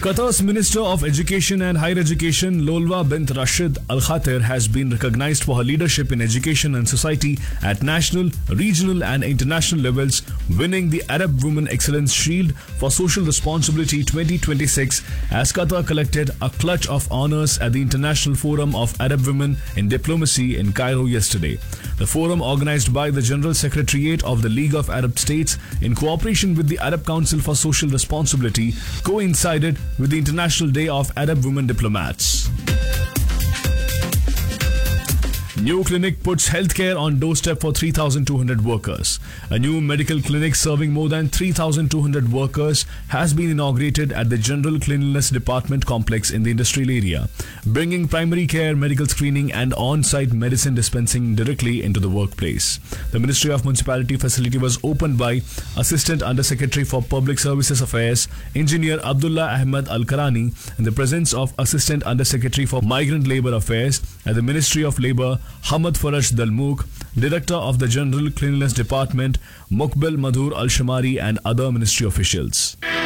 Qatar's Minister of Education and Higher Education, Lolwa bint Rashid Al Khater, has been recognized for her leadership in education and society at national, regional, and international levels, winning the Arab Women Excellence Shield for Social Responsibility 2026 as Qatar collected a clutch of honors at the International Forum of Arab Women in Diplomacy in Cairo yesterday. The forum, organized by the General Secretariat of the League of Arab States in cooperation with the Arab Council for Social Responsibility, coincided with the International Day of Arab Women Diplomats. New clinic puts healthcare on doorstep for 3,200 workers. A new medical clinic serving more than 3,200 workers has been inaugurated at the General Cleanliness Department complex in the industrial area, bringing primary care, medical screening and on-site medicine dispensing directly into the workplace. The Ministry of Municipality facility was opened by Assistant Under Secretary for Public Services Affairs, Engineer Abdullah Ahmed Al-Karani, in the presence of Assistant Under Secretary for Migrant Labour Affairs at the Ministry of Labour, Hamad Faraj Dalmook, Director of the General Cleanliness Department, Mukbil Madhur Al-Shamari, and other ministry officials.